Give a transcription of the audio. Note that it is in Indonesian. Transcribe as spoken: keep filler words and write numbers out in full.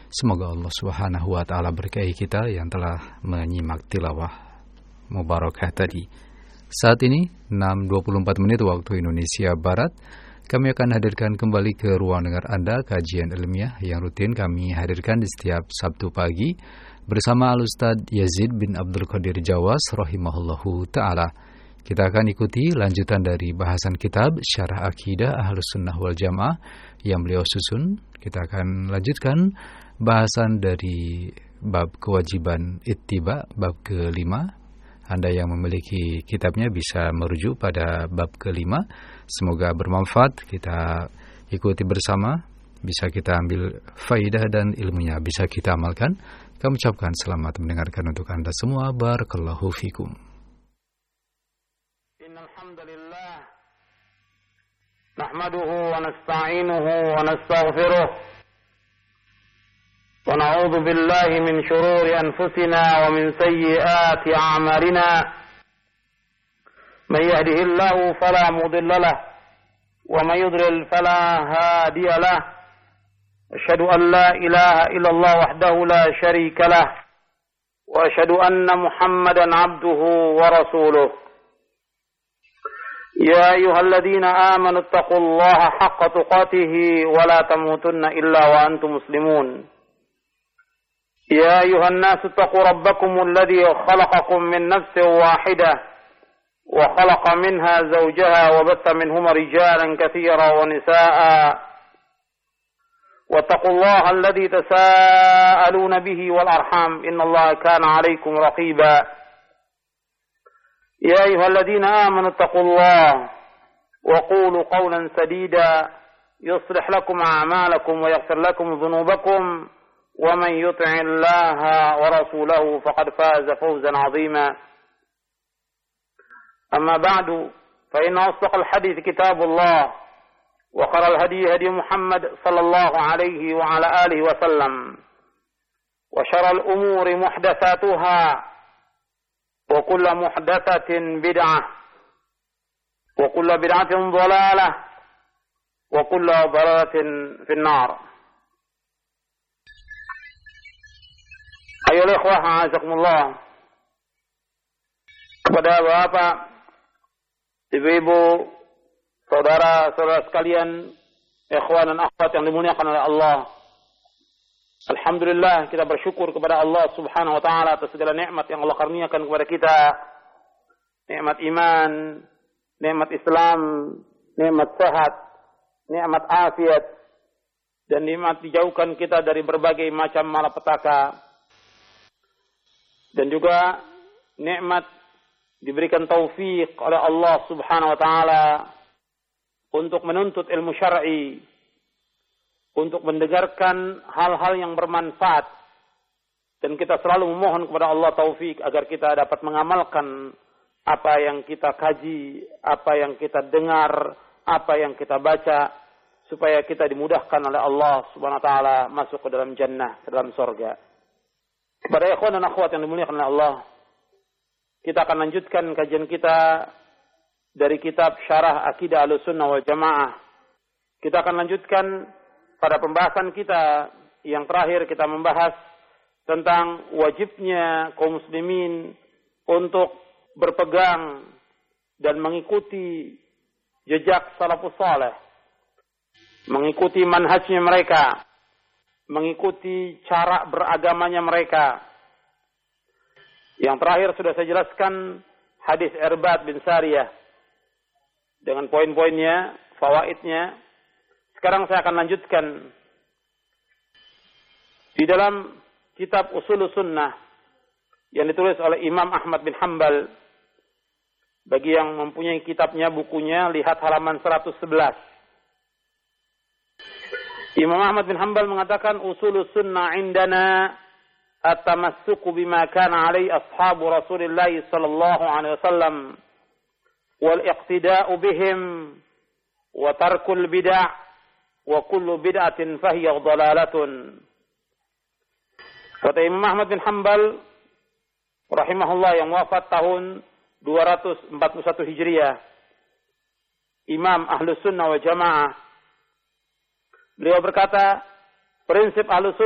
Semoga Allah Subhanahu wa taala berkahi kita yang telah menyimak tilawah mubarakah tadi. Saat ini enam dua puluh empat menit waktu Indonesia Barat. Kami akan hadirkan kembali ke ruang dengar Anda kajian ilmiah yang rutin kami hadirkan di setiap Sabtu pagi bersama Al-Ustadz Yazid bin Abdul Qadir Jawas rahimahullahu ta'ala. Kita akan ikuti lanjutan dari bahasan kitab Syarah Aqidah Ahlus Sunnah wal Jamaah yang beliau susun. Kita akan lanjutkan bahasan dari bab kewajiban ittiba, bab kelima. Anda yang memiliki kitabnya bisa merujuk pada bab kelima. Semoga bermanfaat, kita ikuti bersama, bisa kita ambil faidah dan ilmunya bisa kita amalkan. Kami ucapkan selamat mendengarkan untuk Anda semua. Barakallahu fikum. Innalhamdulillah nahmaduhu wa nasta'inuhu wa nastaghfiruh wa na'udzu billahi min shururi anfusina wa min sayyiati a'malina. Man yahdihillahu fala mudilla lahu wa man yudlil fala hadiya lahu. Asyhadu an la ilaha illallah wahdahu la syarika lahu wa asyhadu anna Muhammadan 'abduhu wa rasuluh. Ya ayyuhalladzina amanu taqullaha haqqa tuqatih wa la tamutunna illa wa antum muslimun. يا أيها الناس اتقوا ربكم الذي خلقكم من نفس واحدة وخلق منها زوجها وبث منهما رجالا كثيرا ونساء واتقوا الله الذي تساءلون به والأرحام إن الله كان عليكم رقيبا يا أيها الذين آمنوا اتقوا الله وقولوا قولا سديدا يصلح لكم أعمالكم ويغفر لكم ذنوبكم ومن يطع الله ورسوله فقد فاز فوزا عظيما. أما بعد فإن أصدق الحديث كتاب الله وخير الهدي هدي محمد صلى الله عليه وعلى آله وسلم وشر الأمور محدثاتها وكل محدثة بدعة وكل بدعة ضلالة وكل ضلالة في النار. Ayo ikhwah, azakumullah. Kepada Bapak, Ibu-ibu, saudara-saudara sekalian, ikhwan dan akhwat yang dimuliakan oleh Allah. Alhamdulillah, kita bersyukur kepada Allah Subhanahu wa taala atas segala nikmat yang Allah karuniakan kepada kita. Nikmat iman, nikmat Islam, nikmat sehat, nikmat afiat, dan nikmat dijauhkan kita dari berbagai macam malapetaka. Dan juga nikmat diberikan taufik oleh Allah Subhanahu wa taala untuk menuntut ilmu syar'i, untuk mendengarkan hal-hal yang bermanfaat, dan kita selalu memohon kepada Allah taufik agar kita dapat mengamalkan apa yang kita kaji, apa yang kita dengar, apa yang kita baca, supaya kita dimudahkan oleh Allah Subhanahu wa taala masuk ke dalam jannah, ke dalam surga. Kepada ikhwan dan akhwat yang dimuliakan oleh Allah, kita akan lanjutkan kajian kita dari kitab Syarah Aqidah Ahlus Sunnah wal Jamaah. Kita akan lanjutkan pada pembahasan kita yang terakhir, kita membahas tentang wajibnya kaum muslimin untuk berpegang dan mengikuti jejak salafus saleh, mengikuti manhajnya mereka, mengikuti cara beragamanya mereka. Yang terakhir sudah saya jelaskan hadis Irbad bin Sariyah dengan poin-poinnya, fawaidnya. Sekarang saya akan lanjutkan di dalam kitab Ushulus Sunnah yang ditulis oleh Imam Ahmad bin Hanbal. Bagi yang mempunyai kitabnya, bukunya, lihat halaman seratus sebelas. Imam Ahmad bin Hanbal mengatakan usulus sunnah indana at-tamassuku bima kana alaihi ashabu Rasulillah sallallahu alaihi wasallam wal iqtida'u bihim wa tarkul bid'ah wa kullu bid'atin fahiya dhalalatun. Kata Imam Ahmad bin Hanbal rahimahullah yang wafat tahun dua ratus empat puluh satu Hijriah, Imam Ahlus Sunnah wal Jamaah. Beliau berkata, prinsip Ahlus